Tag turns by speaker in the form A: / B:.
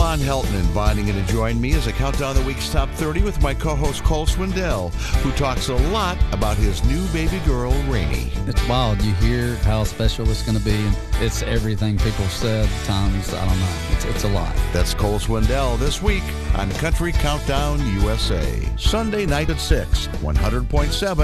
A: Lon Helton inviting you to join me as I count down the week's top 30 with my co-host Cole Swindell, who talks a lot about his new baby girl, Rainey.
B: It's wild. You hear how special it's going to be, and it's everything people said times, I don't know. It's a lot.
A: That's Cole Swindell this week on Country Countdown USA. Sunday night at 6, 100.7